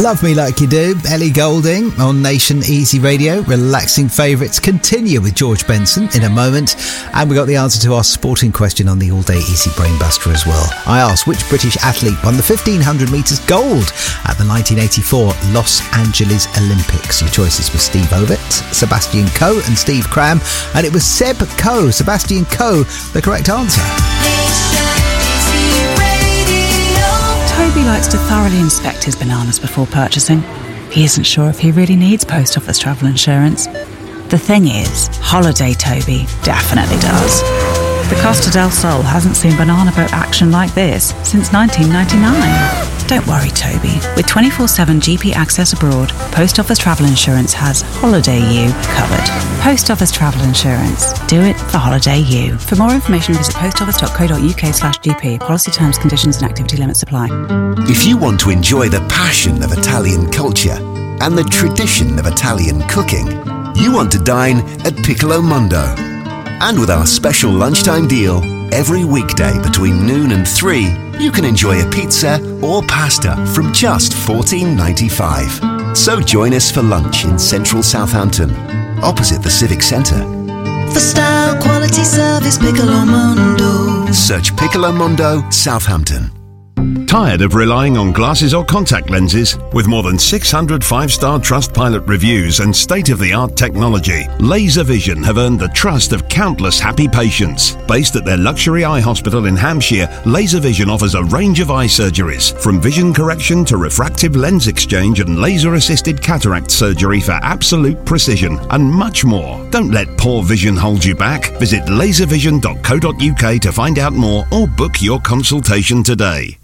Love Me Like You Do, Ellie Goulding on Nation Easy Radio. Relaxing favourites continue with George Benson in a moment. And we got the answer to our sporting question on the All Day Easy Brainbuster as well. I asked which British athlete won the 1500 metres gold at the 1984 Los Angeles Olympics. Your choices were Steve Ovett, Sebastian Coe and Steve Cram. And it was Seb Coe, Sebastian Coe, the correct answer. Toby likes to thoroughly inspect his bananas before purchasing. He isn't sure if he really needs post office travel insurance. The thing is, Holiday Toby definitely does. The Costa del Sol hasn't seen banana boat action like this since 1999. Don't worry, Toby. With 24/7 GP access abroad, Post Office Travel Insurance has Holiday You covered. Post Office Travel Insurance. Do it for Holiday You. For more information, visit postoffice.co.uk/GP. Policy terms, conditions and activity limits apply. If you want to enjoy the passion of Italian culture and the tradition of Italian cooking, you want to dine at Piccolo Mondo. And with our special lunchtime deal, every weekday between noon and 3, you can enjoy a pizza or pasta from just $14.95. So join us for lunch in central Southampton, opposite the Civic Centre. For style, quality, service, Piccolo Mondo. Search Piccolo Mondo, Southampton. Tired of relying on glasses or contact lenses? With more than 600 five-star Trustpilot reviews and state-of-the-art technology, Laser Vision have earned the trust of countless happy patients. Based at their luxury eye hospital in Hampshire, Laser Vision offers a range of eye surgeries, from vision correction to refractive lens exchange and laser-assisted cataract surgery for absolute precision, and much more. Don't let poor vision hold you back. Visit laservision.co.uk to find out more or book your consultation today.